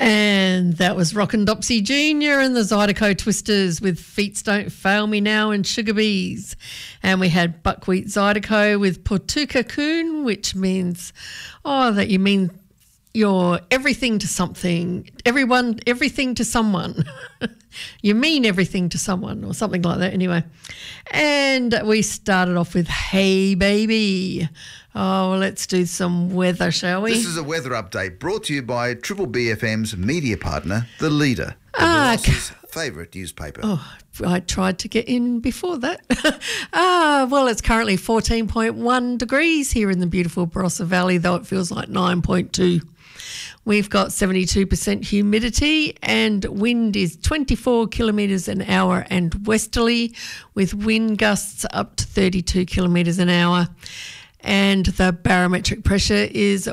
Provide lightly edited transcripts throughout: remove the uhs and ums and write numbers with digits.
And that was Rockin' Dopsy Jr. and the Zydeco Twisters with Feet Don't Fail Me Now and Sugar Bees. And we had Buckwheat Zydeco with Potuka Coon, which means, that you mean you're everything to something, everything to someone. You mean everything to someone or something like that anyway. And we started off with Hey Baby. Oh, well, let's do some weather, shall we? This is a weather update brought to you by Triple BFM's media partner, The Leader, the boss's favourite newspaper. Oh, I tried to get in before that. Well, it's currently 14.1 degrees here in the beautiful Barossa Valley, though it feels like 9.2. We've got 72% humidity and wind is 24 kilometres an hour and westerly, with wind gusts up to 32 kilometres an hour. And the barometric pressure is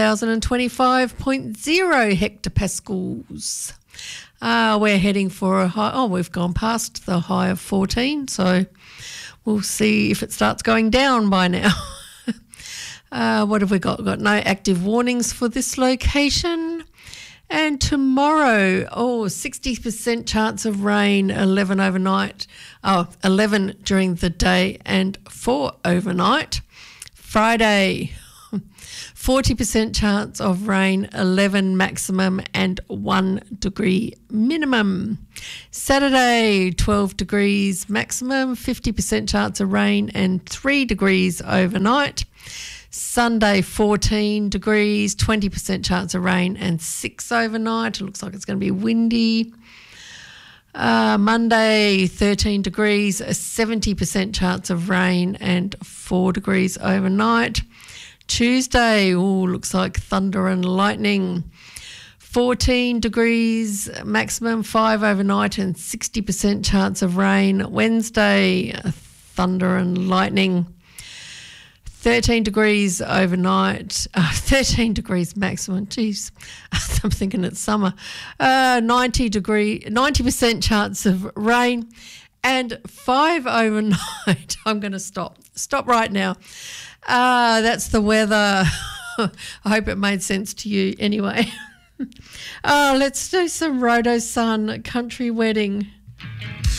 1,025.0 hectopascals. We're heading for a high. Oh, we've gone past the high of 14, so we'll see if it starts going down by now. What have we got? We've got no active warnings for this location. And tomorrow, 60% chance of rain, 11 overnight. 11 during the day and 4 overnight. Friday, 40% chance of rain, 11 maximum and 1 degree minimum. Saturday, 12 degrees maximum, 50% chance of rain and 3 degrees overnight. Sunday, 14 degrees, 20% chance of rain and 6 overnight. It looks like it's going to be windy. Monday, 13 degrees, a 70% chance of rain and 4 degrees overnight. Tuesday, looks like thunder and lightning. 14 degrees maximum, 5 overnight and 60% chance of rain. Wednesday, thunder and lightning. 13 degrees overnight, 13 degrees maximum. Jeez, I'm thinking it's summer. 90% chance of rain and 5 overnight. I'm going to stop right now. That's the weather. I hope it made sense to you anyway. Let's do some Roto Sun Country Wedding.